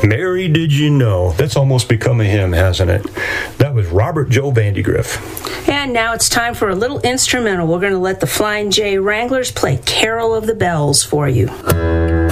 Mary, did you know? That's almost become a hymn, hasn't it? That was Robert Joe Vandegrift. And now it's time for a little instrumental. We're going to let the Flying J Wranglers play Carol of the Bells for you.